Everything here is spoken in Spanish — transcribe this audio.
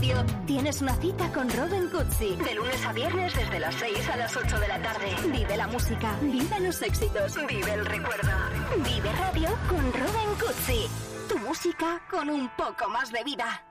Radio, tienes una cita con Robin Cutsi. De lunes a viernes desde las 6 a las 8 de la tarde. Vive la música, vive los éxitos, vive el recuerdo. Vive Radio con Robin Cutsi. Tu música con un poco más de vida.